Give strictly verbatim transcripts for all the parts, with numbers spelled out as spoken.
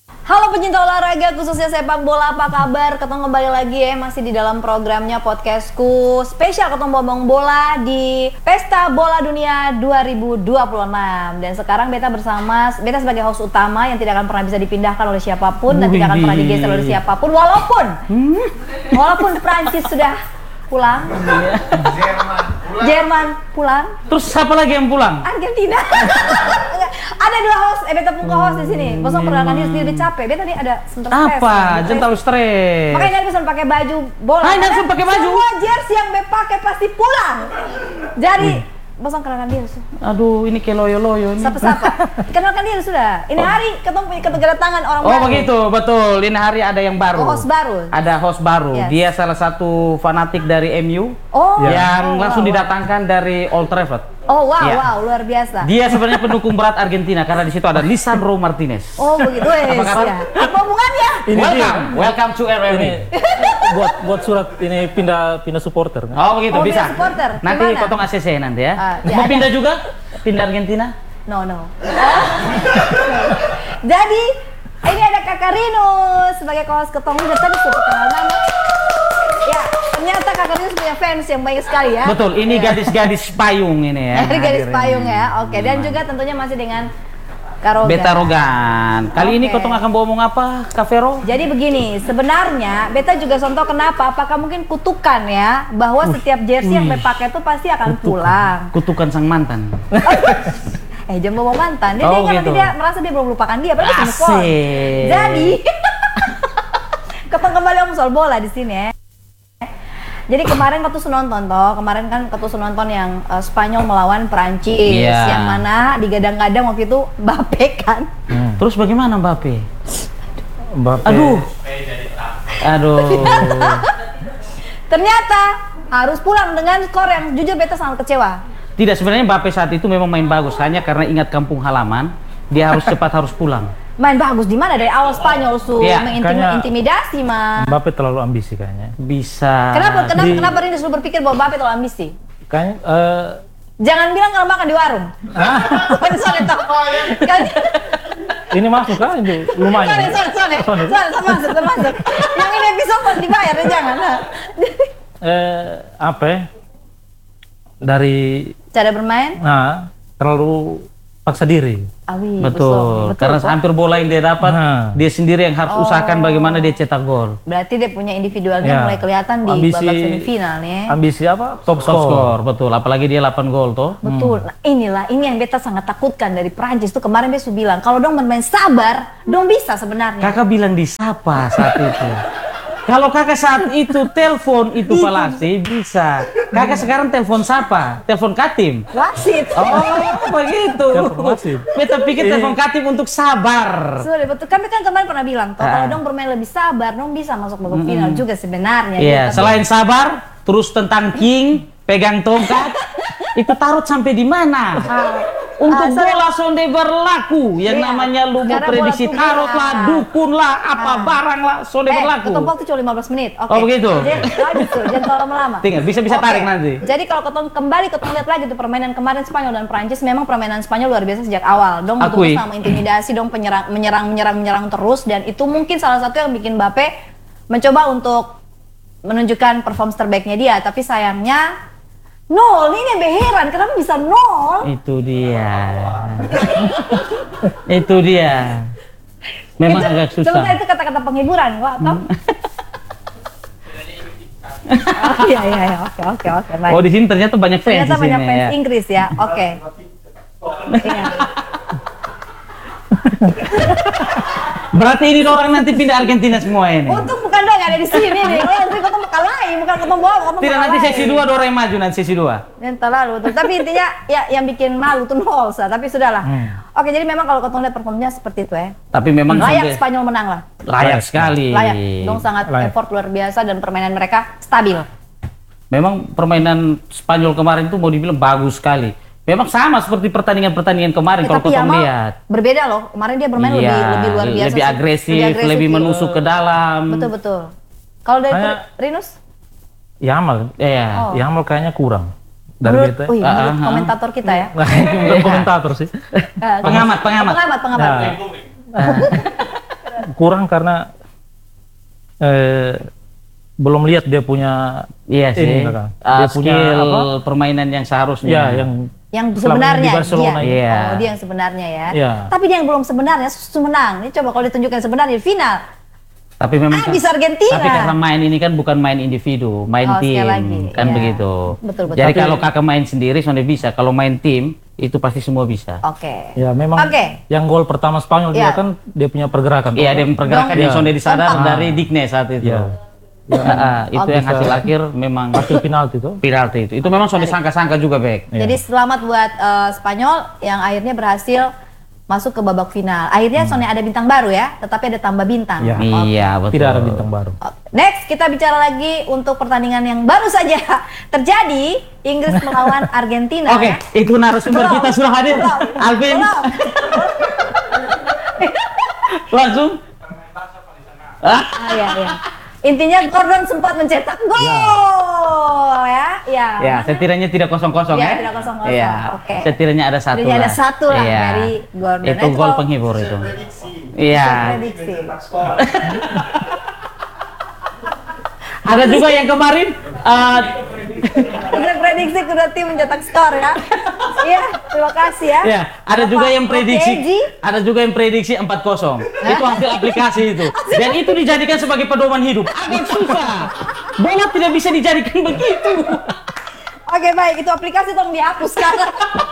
Halo pencinta olahraga khususnya sepak bola, apa kabar? Ketemu kembali lagi ya, masih di dalam programnya podcastku spesial ketemu ngomong bola di Pesta Bola Dunia dua ribu dua puluh enam. Dan sekarang Beta bersama, Beta sebagai host utama yang tidak akan pernah bisa dipindahkan oleh siapapun dan tidak akan pernah digeser oleh siapapun, walaupun hmm? walaupun Prancis sudah pulang, Jerman pulang. Jerman pulang. Terus siapa lagi yang pulang? Argentina. Ada dua host, eh Beta pun co-host di sini. Bosong perkenalkan diri sendiri capek. Beta nih ada sebentar stres. Apa? Jangan terlalu stres. Makanya jangan bisa pakai baju bola. Hai, jangan pakai baju. Semua jersey yang Beta pakai pasti pulang. Jadi bosong kenalkan diri. Aduh, ini kayak loyo-loyo ini. Sapa-sapa. Kenalkan diri sudah. Ini hari ketemu kedatangan orang oh, baru. Oh begitu, betul. Ini hari ada yang baru. Oh, host baru. Ada host baru. Yes. Dia salah satu fanatik dari M U. Oh. Yang oh, langsung wow, didatangkan wow. dari Old Trafford. Oh wow, ya. wow, luar biasa. Dia sebenarnya pendukung berat Argentina karena di situ ada Lisandro Martinez. Oh begitu, apa kabar? Ya. Apa hubungannya? Ini welcome, dia. welcome to R M I. buat buat surat ini pindah pindah supporter. Oh begitu, oh, bisa. Supporter. Nanti Gimana? potong A C C nanti ya. Uh, ya Mau ada. pindah juga? Pindah Argentina? No no. Jadi ini ada Kakak Rinus sebagai kawas ketong udah tadi sudah kenal nama. Ya, ternyata Kakak Rinus punya fans yang banyak sekali ya. Betul, ini gadis-gadis payung ini ya. Ini gadis payung ya. Oke, dan juga tentunya masih dengan Karogan. Beta Rogan. Kali okay. ini Kotong akan ngomong apa, Kak Vero? Jadi begini, sebenarnya Beta juga contoh kenapa? Apakah mungkin kutukan ya bahwa uh, setiap jersey uh, yang Beta pakai itu pasti akan kutukan. pulang. Kutukan sang mantan. eh jangan bawa mantan. Dia, oh, dia gitu. nanti dia merasa dia belum lupakan dia, padahal dia move on. Jadi Ketong kembali om soal bola di sini ya. Jadi kemarin Ketus nonton toh, kemarin kan Ketus nonton yang uh, Spanyol melawan Perancis, yeah. yang mana digadang-gadang waktu itu Mbappe kan. Hmm. Terus bagaimana Mbappe? Mbappe. Aduh. Aduh. Ternyata harus pulang dengan skor yang jujur Beta sangat kecewa. Tidak, sebenarnya Mbappe saat itu memang main bagus, hanya karena ingat kampung halaman, dia harus cepat harus pulang. Main bagus di mana dari awal Spanyol su ya, mengintimidasi mah. Mbappe terlalu ambisi kayaknya. Bisa. Kenapa kenapa di... kenapa Rinus lu berpikir bahwa Mbappe terlalu ambisi? Kayaknya uh... jangan bilang kalau makan di warung. Sorry toh. Ini masuk kan itu lumayan. Sorry sorry sorry. Sorry sorry masuk masuk. Yang ini episode harus dibayar ya jangan. eh apa ya? Dari cara bermain? Nah, terlalu paksa diri. Awi, betul. betul, karena kok. hampir bola yang dia dapat, nah. dia sendiri yang harus oh. usahakan bagaimana dia cetak gol. Berarti dia punya individualnya ya. mulai kelihatan di ambisi, babak semifinal nih. Ambisi apa? Top, Top score. score, betul. Apalagi dia delapan gol toh. Betul. Hmm. Nah, inilah ini yang Beta sangat takutkan dari Prancis tuh kemarin Beta bilang kalau dong bermain sabar, dong bisa sebenarnya. Kakak bilang disapa saat itu. Kalau kakak saat itu telepon itu Palasi bisa. Kakak sekarang telepon siapa? Telepon Katim. Wasit. Oh begitu. Telepon wasit. Beta pikir telepon Katim untuk sabar. Sudah betul. Kami kan kemarin pernah bilang, toh, kalau dong bermain lebih sabar, dong bisa masuk babak mm-hmm. final juga sebenarnya. Iya. Yeah. Selain sabar, terus tentang King, pegang tongkat, itu tarot sampai di mana? Untuk uh, bola sonde berlaku yang iya, namanya lu mau prediksi tarot lah, dukun lah, apa uh. barang lah, sonde eh, berlaku. Ketong waktu cuma lima belas menit. Oke. Okay. Oh begitu. Jadi jangan terlalu lama. Tinggal bisa-bisa okay. tarik nanti. Jadi kalau ketong kembali ketong lihat lagi tuh permainan kemarin Spanyol dan Prancis, memang permainan Spanyol luar biasa sejak awal. Dong betul sama intimidasi, dong penyerang menyerang menyerang menyerang terus dan itu mungkin salah satu yang bikin Mbappe mencoba untuk menunjukkan perform terbaiknya dia, tapi sayangnya nol. Ini yang heran, kenapa bisa nol? Itu dia. Itu dia. Memang itu, agak susah. Sebenarnya itu kata-kata penghiburan, Wak. Hmm. Oh iya iya iya, oke oke oke. Baik. Oh di sini ternyata banyak fans. Ternyata di banyak sini, fans ya. Inggris ya. Oke. Iya. Berarti ini orang nanti pindah Argentina semua ini. Untung bukan dong ada di sini nih. Oh, nanti ketemu kalahin, bukan ketemu bola, ketemu tidak nanti sesi dua orang yang maju nanti sesi dua. Dan terlalu betul. Tapi intinya ya yang bikin malu tuh nol sah. Tapi sudahlah. Hmm. Oke, jadi memang kalau ketemu lihat performnya seperti itu ya. Tapi memang layak sampai... Spanyol menang lah. Layak sekali. Layak. Dong sangat layak. Effort luar biasa dan permainan mereka stabil. Memang permainan Spanyol kemarin tuh mau dibilang bagus sekali. Memang sama seperti pertandingan-pertandingan kemarin ya, kalau kita lihat. Berbeda loh. Kemarin dia bermain iya, lebih lebih luar biasa. Lebih agresif, lebih, agresif, lebih menusuk ke dalam. Betul betul. Kalau dari Hanya, Rinus? Yamal. Iya. Oh. Yamal kayaknya kurang. Dari menurut, beta. Wih, menurut uh, uh, komentator kita ya. Bukan komentator sih. pengamat, pengamat. Pengamat, pengamat. Nah. kurang karena eh, belum lihat dia punya Iya sih. ini, Kakak. Uh, Dia punya skill apa? permainan yang seharusnya. Ya, yang Yang selama sebenarnya di Barcelona dia. ini. Iya. Oh, dia yang sebenarnya ya. Iya. Tapi dia yang belum sebenarnya susu menang. Ini coba kalau ditunjukkan sebenarnya di final. Tapi memang Habis Argentina. Tapi karena main ini kan bukan main individu, main Oh, sekali tim, lagi, kan iya. begitu. Betul, betul. Jadi Tapi- kalau kakak main sendiri sudah bisa, kalau main tim itu pasti semua bisa. Oke. ya memang Oke. yang gol pertama Spanyol Iya. juga kan dia punya pergerakan. Iya, dia pergerakan Dong. yang Iya. sudah disadar Kompak. dari Digne saat itu. Iya. Ah, itu Oke. yang hasil akhir memang Hasil penalti itu. penalti itu. Itu memang sudah disangka-sangka juga, Bek. Iya. Jadi selamat buat eh, Spanyol yang akhirnya berhasil masuk ke babak final. Akhirnya Soalnya ada bintang baru ya, tetapi ada tambah bintang. Iya. Oke. Iya, betul. Tidak ada bintang baru. Oke. Next, kita bicara lagi untuk pertandingan yang baru saja terjadi, Inggris melawan Argentina. Oke, ya. itu narasumber Belum. kita sudah hadir. Belum. Alvin, Belum. langsung. Ah, Ah, iya, iya. Intinya Gordon sempat mencetak gol ya. Ya. ya, setidaknya tidak kosong-kosong Ya, ya. tidak kosong-kosong. Iya, Oke. setidaknya ada satu Setidaknya ada lah. satu lah Iya. dari Gordon. Itu Itu gol kalau- penghibur itu. Iya. Prediksi. Ada juga yang kemarin uh, Kita prediksi kedua tim mencetak skor ya. Iya, terima kasih ya. ya, ada juga yang prediksi. Okeji. Ada juga yang prediksi empat kosong. Itu hasil aplikasi itu. Dan itu dijadikan sebagai pedoman hidup. Agak susah. Bola tidak bisa dijadikan begitu. Oke baik, itu aplikasi tolong dihapus sekarang.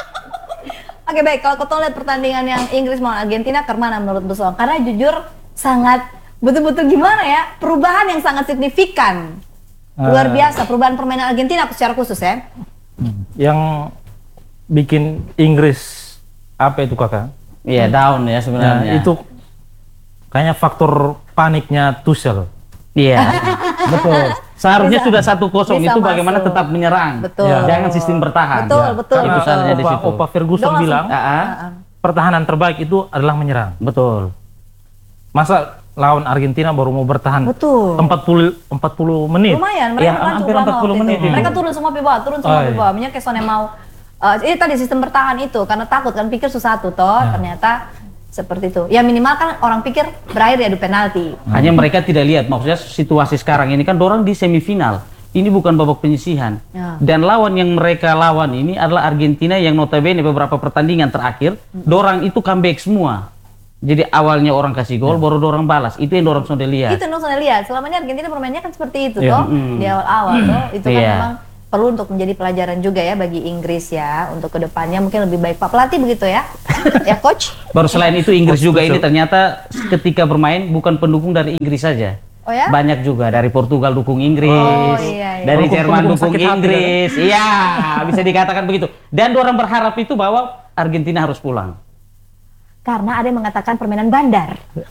Oke baik, kalau kau lihat pertandingan yang Inggris melawan Argentina, kemana menurut Besong? Karena jujur sangat betul-betul gimana ya, perubahan yang sangat signifikan. Luar Eh. biasa, perubahan permainan Argentina secara khusus ya. Yang bikin Inggris apa itu kakak? Iya, down ya Nah, sebenarnya. itu kayaknya faktor paniknya Tuchel. Iya. Betul. Seharusnya Bisa- sudah satu kosong bisa itu bagaimana masuk. tetap menyerang. Betul. Jangan sistem bertahan. Betul, Ya, betul, karena Itu seharusnya di Opa, situ. Opa Ferguson Dong langsung- bilang Ah, ah. pertahanan terbaik itu adalah menyerang. Betul. Masa lawan Argentina baru mau bertahan Betul. empat puluh menit. Lumayan, mereka Ya, kan hampir cukup lama empat puluh waktu menit itu. itu. Mereka turun semua piba, turun semua Oh, iya. piba. Minyak kayak Sone mau eh ini tadi sistem bertahan itu karena takut kan pikir susah tuh toh, Ya. ternyata seperti itu. Ya minimal kan orang pikir berakhir ya adu penalti. Hanya mereka tidak lihat, maksudnya situasi sekarang ini kan dorang di semifinal. Ini bukan babak penyisihan. Ya. Dan lawan yang mereka lawan ini adalah Argentina yang notabene beberapa pertandingan terakhir, dorang itu comeback semua. Jadi awalnya orang kasih gol, baru dorang balas. Itu yang dorang sudah lihat. Itu yang saya lihat. Selama ini Argentina permainnya kan seperti itu Iya. toh Mm. di awal-awal toh. Itu kan Iya. memang perlu untuk menjadi pelajaran juga ya bagi Inggris ya untuk kedepannya mungkin lebih baik Pak pelatih begitu ya, ya coach. Baru selain itu Inggris juga Betul. ini ternyata ketika bermain bukan pendukung dari Inggris saja. Oh ya? Banyak juga dari Portugal dukung Inggris, Oh, iya, iya. dari Pendukung- Jerman pendukung dukung sakit hati, Inggris. Iya, bisa dikatakan begitu. Dan orang berharap itu bahwa Argentina harus pulang. Karena ada yang mengatakan permainan bandar.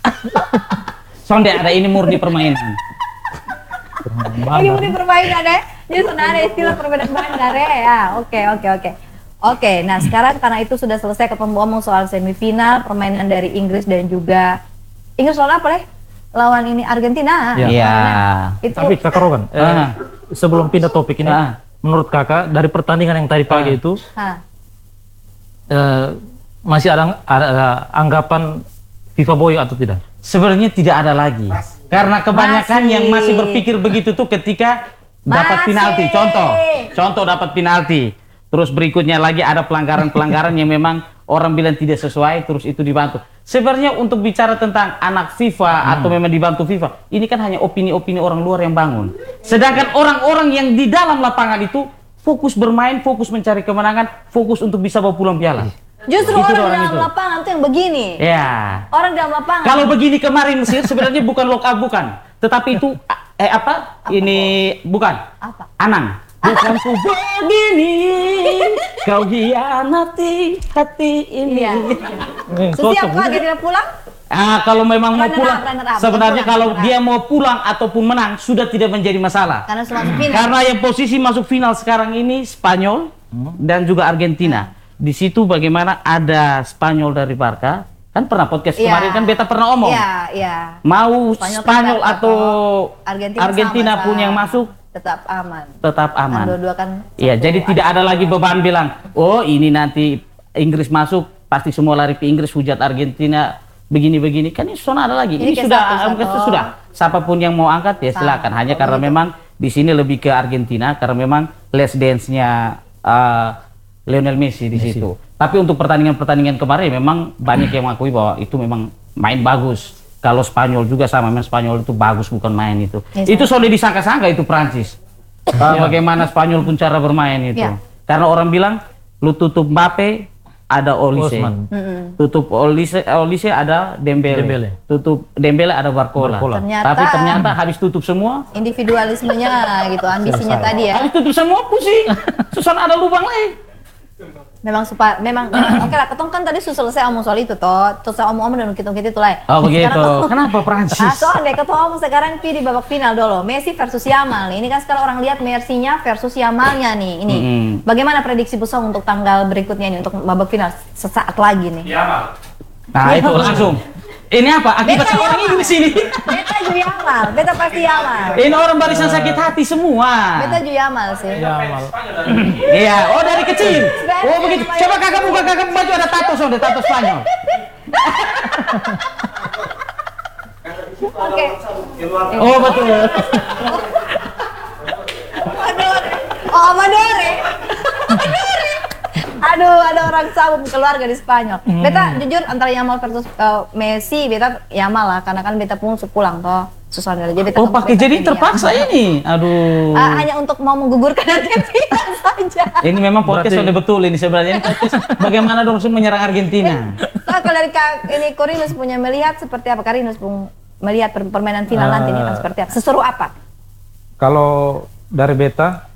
Sonde ada ini murni permainan. Ini murni permainan ya. Jadi sebenarnya ada istilah permainan bandar ya. Ya, oke oke oke. Oke, nah sekarang karena itu sudah selesai ketemu ngomong soal semifinal permainan dari Inggris dan juga Inggris lawan apa deh? Lawan ini Argentina. Iya. Iya. Itu Tapi kakak Rogan, eh, Ah. sebelum pindah topik ini, Ah. menurut kakak dari pertandingan yang tadi pagi Ah. itu Hah. eh, masih ada, ada anggapan FIFA boy atau tidak? Sebenarnya tidak ada lagi. Karena kebanyakan Masih. yang masih berpikir begitu tuh ketika dapat Masih. penalti. Contoh, contoh dapat penalti. Terus berikutnya lagi ada pelanggaran-pelanggaran yang memang orang bilang tidak sesuai, terus itu dibantu. Sebenarnya untuk bicara tentang anak FIFA atau memang dibantu FIFA, ini kan hanya opini-opini orang luar yang bangun. Sedangkan orang-orang yang di dalam lapangan itu fokus bermain, fokus mencari kemenangan, fokus untuk bisa bawa pulang piala. Justru Itu orang orang dalam itu. lapangan tuh yang begini. Ya. Orang dalam lapangan. Kalau begini kemarin Mesir sebenarnya bukan lokal bukan, tetapi itu eh apa? Ini bukan. Apa? Anang. Bukan ku begini, kau hianati hati ini. Iya. Eh, Setiap cocok. pagi dia pulang, Ah, kalau memang mau Runner up, pulang, runner up. sebenarnya Bukan kalau pulang, dia mau pulang ataupun menang sudah tidak menjadi masalah. karena sudah masuk final. Karena yang posisi masuk final sekarang ini Spanyol dan juga Argentina. Di situ bagaimana ada Spanyol dari Barca, kan pernah podcast Iya. kemarin kan beta pernah omong. Iya, iya. Mau Spanyol Spanyol, kan atau Argentina, Argentina, sama, pun sama. yang masuk Tetap aman. tetap Kan aman. dua-dua kan. Iya, satu jadi tidak ada lagi beban bilang, oh ini nanti Inggris masuk pasti semua lari ke Inggris hujat Argentina. begini-begini kan ini sudah ada lagi. Ini Ini, kayak sudah satu-satu. eh, sudah siapapun yang mau angkat ya silakan. Sama. Hanya Oh, karena gitu. memang di sini lebih ke Argentina karena memang last dance-nya eh, Lionel Messi di situ. Tapi untuk pertandingan-pertandingan kemarin memang banyak yang mengakui bahwa itu memang main bagus. Kalau Spanyol juga sama, memang Spanyol itu bagus bukan main itu. Yes, itu sudah disangka-sangka itu Prancis. Uh, bagaimana Spanyol pun cara bermain itu. Ya. Karena orang bilang lu tutup Mbappe ada Olise. Osman. Tutup Olise, Olise ada Dembele. Dembele. Tutup Dembele ada Barcola. Barcola. Ternyata- Tapi ternyata habis tutup semua, Individualismenya gitu, ambisinya Selesai. tadi ya. habis tutup semua pusing. Susan ada lubang lagi. Memang supaya memang oke lah, ketong kan tadi sudah selesai omong soal itu toh, terus saya omong-omong dan kita-kita itu lah. Oh begitu. Sekarang ketong- Kenapa Prancis? Ah, soalnya ketong omong sekarang pi di babak final dulu, Messi versus Yamal nih. Ini kan sekarang orang lihat Messi-nya versus Yamalnya nih. Ini Mm-mm. bagaimana prediksi Busong untuk tanggal berikutnya nih untuk babak final sesaat lagi nih? Nah itu langsung. Ini apa? Akibat Beta orang Yamal. Inggris ini. Beta Ju Yamal, beta pasti Yamal. Ini orang barisan sakit hati semua. Beta Ju Yamal sih. Ya, mal. Iya, oh dari kecil. Oh begitu. Coba kakak buka kakak baju ada tato so, ada tato Spanyol. Oke. Oh betul. Amadore. Oh, Amadore. Amadore. Aduh, ada orang sabun keluarga di Spanyol. Beta jujur antara Yamal versus eh, Messi, beta Yamal lah karena kan beta pun pulang toh. Susah jadi beta Oh ke- pakai beta jadi pilih terpaksa Yamal. ini. Aduh. Ah, hanya untuk mau menggugurkan Argentina saja. Ini memang podcast Berarti- sudah betul ini sebenarnya ini podcast bagaimana dong menyerang Argentina. Nah, kalau dari Kak, ini Korinus punya melihat seperti apa? Karinus pun melihat per- permainan final Eh, nanti ini akan seperti apa? Seseru apa? Kalau dari beta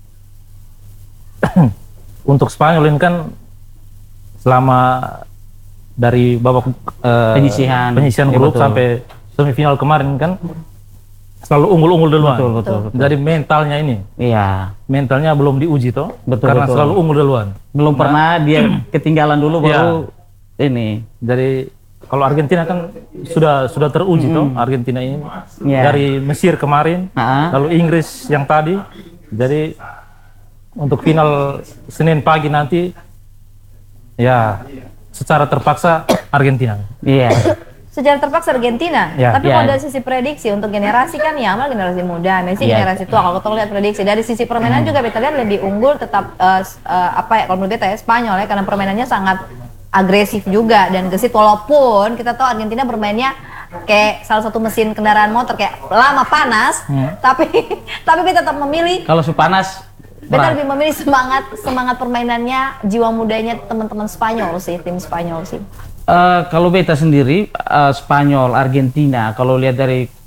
untuk Spanyol ini kan selama dari babak eh, Penyisihan. penyisihan Ya, grup betul. sampai semifinal kemarin kan selalu unggul-unggul duluan. Betul, betul, betul. Dari mentalnya ini, Iya. mentalnya belum diuji toh, Betul, karena betul. selalu unggul duluan. Belum pernah dia ketinggalan dulu baru ini. Dari kalau Argentina kan sudah sudah teruji toh, Argentina ini Iya. dari Mesir kemarin, Ah. lalu Inggris yang tadi. Jadi untuk final Senin pagi nanti ya secara terpaksa Argentina. Iya. Sejarah terpaksa Argentina, Ya, tapi ya. kalau dari sisi prediksi untuk generasi kan Yamal generasi muda, Messi Ya. generasi tua. Kalau kita lihat prediksi dari sisi permainan juga kita lihat lebih unggul tetap eh, s- eh, apa ya kalau menurut beta ya Spanyol ya karena permainannya sangat agresif juga dan gesit walaupun kita tahu Argentina bermainnya kayak salah satu mesin kendaraan motor kayak lama panas, tapi tapi beta tetap memilih Kalau su panas beta berat. lebih memilih semangat semangat permainannya jiwa mudanya teman-teman Spanyol sih tim Spanyol sih. Eh, kalau beta sendiri eh, Spanyol, Argentina kalau lihat dari